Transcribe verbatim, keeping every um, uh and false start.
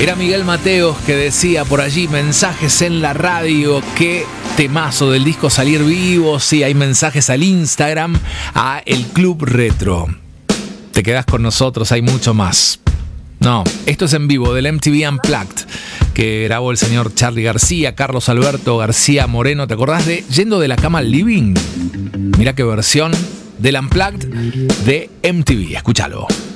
Era Miguel Mateos que decía por allí, mensajes en la radio, qué temazo del disco Salir Vivo. Sí, hay mensajes al Instagram, a El Club Retro. Te quedás con nosotros, hay mucho más. No, esto es en vivo del M T V Unplugged que grabó el señor Charly García, Carlos Alberto García Moreno. ¿Te acordás de Yendo de la Cama al Living? Mirá qué versión del Unplugged de M T V. Escúchalo.